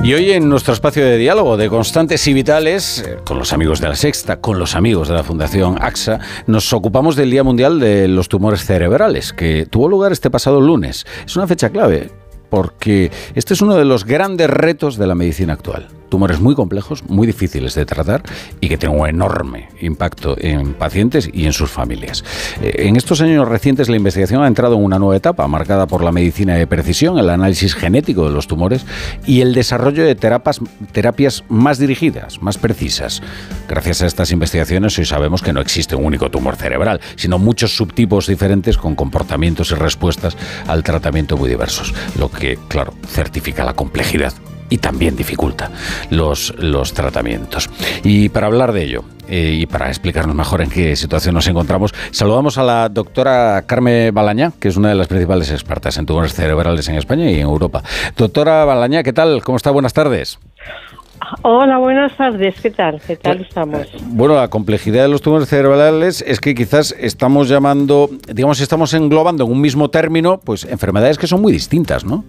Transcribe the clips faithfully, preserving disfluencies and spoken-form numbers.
Y hoy en nuestro espacio de diálogo de Constantes y Vitales, eh, con los amigos de La Sexta, con los amigos de la Fundación AXA, nos ocupamos del Día Mundial de los Tumores Cerebrales, que tuvo lugar este pasado lunes. Es una fecha clave, porque este es uno de los grandes retos de la medicina actual. Tumores muy complejos, muy difíciles de tratar y que tienen un enorme impacto en pacientes y en sus familias. En estos años recientes la investigación ha entrado en una nueva etapa marcada por la medicina de precisión, el análisis genético de los tumores y el desarrollo de terapias, terapias más dirigidas, más precisas. Gracias a estas investigaciones hoy sabemos que no existe un único tumor cerebral, sino muchos subtipos diferentes con comportamientos y respuestas al tratamiento muy diversos, lo que, claro, certifica la complejidad y también dificulta los, los tratamientos. Y para hablar de ello, eh, y para explicarnos mejor en qué situación nos encontramos, saludamos a la doctora Carme Balañá, que es una de las principales expertas en tumores cerebrales en España y en Europa. Doctora Balañá, ¿qué tal? ¿Cómo está? Buenas tardes. Hola, buenas tardes. ¿Qué tal? ¿Qué tal estamos? Bueno, la complejidad de los tumores cerebrales es que quizás estamos llamando, digamos, estamos englobando en un mismo término, pues enfermedades que son muy distintas, ¿no?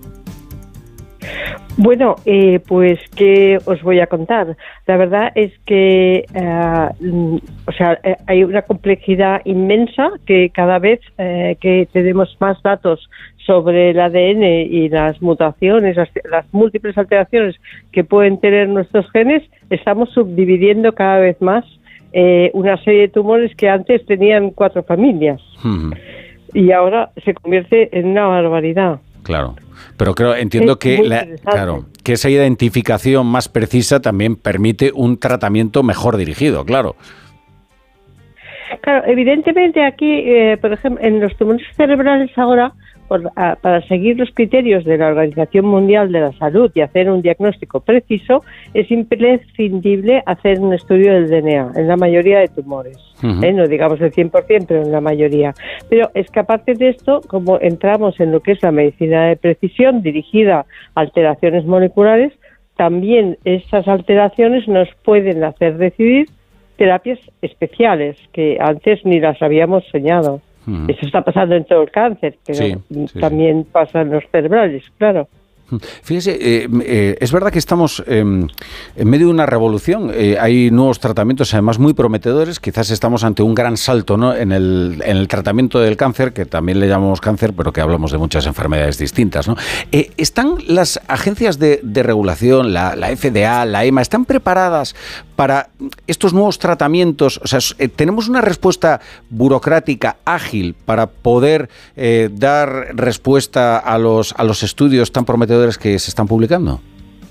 Bueno, eh, pues, ¿qué os voy a contar? La verdad es que, uh, o sea, eh, hay una complejidad inmensa que cada vez eh, que tenemos más datos sobre el A D N y las mutaciones, las, las múltiples alteraciones que pueden tener nuestros genes, estamos subdividiendo cada vez más eh, una serie de tumores que antes tenían cuatro familias. Hmm. Y ahora se convierte en una barbaridad. Claro, pero creo, entiendo es que, la, claro, que esa identificación más precisa también permite un tratamiento mejor dirigido, claro. Claro, evidentemente aquí, eh, por ejemplo, en los tumores cerebrales ahora, por, a, para seguir los criterios de la Organización Mundial de la Salud y hacer un diagnóstico preciso, es imprescindible hacer un estudio del D N A en la mayoría de tumores. Uh-huh. ¿eh? No digamos el cien por ciento, pero en la mayoría. Pero es que aparte de esto, como entramos en lo que es la medicina de precisión dirigida a alteraciones moleculares, también esas alteraciones nos pueden hacer decidir terapias especiales que antes ni las habíamos soñado. Uh-huh. Eso está pasando en todo el cáncer, pero sí, sí, también sí. pasa en los cerebrales, claro. Fíjese, eh, eh, es verdad que estamos eh, en medio de una revolución. Eh, hay nuevos tratamientos, además muy prometedores. Quizás estamos ante un gran salto, ¿no?, en el, en el tratamiento del cáncer, que también le llamamos cáncer, pero que hablamos de muchas enfermedades distintas, ¿no? Eh, ¿Están las agencias de, de regulación, la, la F D A, la EMA, están preparadas para estos nuevos tratamientos? O sea, eh, ¿tenemos una respuesta burocrática ágil para poder eh, dar respuesta a los, a los estudios tan prometedores que se están publicando?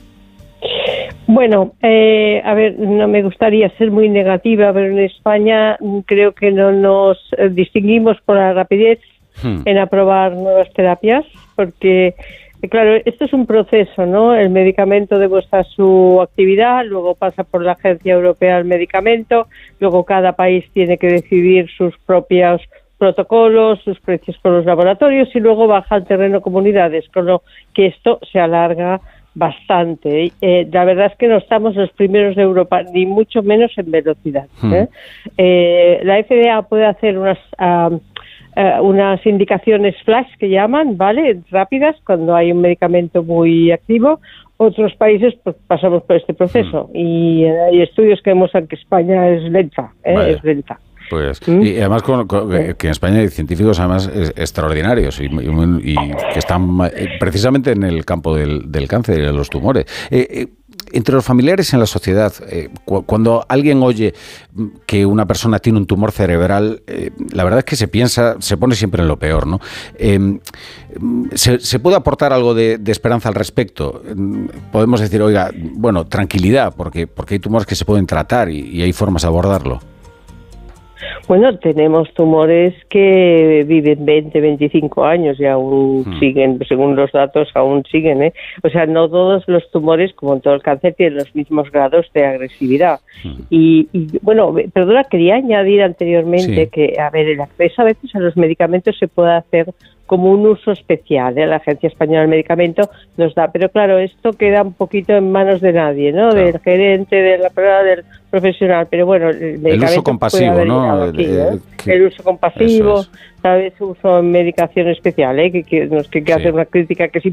Bueno, eh, a ver, no me gustaría ser muy negativa, pero en España creo que no nos distinguimos por la rapidez hmm. en aprobar nuevas terapias, porque, claro, esto es un proceso, ¿no? El medicamento demuestra su actividad, luego pasa por la Agencia Europea del Medicamento, luego cada país tiene que decidir sus propios protocolos, sus precios con los laboratorios y luego baja al terreno comunidades, con lo que esto se alarga bastante. Eh, la verdad es que no estamos los primeros de Europa, ni mucho menos en velocidad. ¿eh? Hmm. Eh, la F D A puede hacer unas uh, uh, unas indicaciones flash que llaman, ¿vale?, rápidas, cuando hay un medicamento muy activo. Otros países pues, pasamos por este proceso hmm. y eh, hay estudios que demuestran que España es lenta, ¿eh? Vale. es lenta. Pues, ¿Mm? Y además con, con, que en España hay científicos además extraordinarios y, y, y que están precisamente en el campo del, del cáncer y de los tumores. Eh, eh, entre los familiares en la sociedad, eh, cu- cuando alguien oye que una persona tiene un tumor cerebral, eh, la verdad es que se piensa, se pone siempre en lo peor, ¿no? Eh, ¿se, ¿Se puede aportar algo de, de esperanza al respecto? Podemos decir, oiga, bueno, tranquilidad, porque, porque hay tumores que se pueden tratar y, y hay formas de abordarlo. Bueno, tenemos tumores que viven veinte, veinticinco años y aún hmm. siguen, según los datos, aún siguen, ¿eh? O sea, no todos los tumores, como en todo el cáncer, tienen los mismos grados de agresividad. Hmm. Y, y, bueno, perdona, quería añadir anteriormente sí. que, a ver, el acceso a veces a los medicamentos se puede hacer como un uso especial, ¿eh? La Agencia Española del Medicamento nos da, pero claro, esto queda un poquito en manos de nadie, ¿no? Claro. Del gerente, de la persona, del profesional, pero bueno, el, el uso compasivo, ¿no? Aquí, ¿eh? Que, el uso compasivo, es. ¿sabes? Uso en medicación especial, ¿eh? Que, que nos que, que sí. hacer una crítica que sí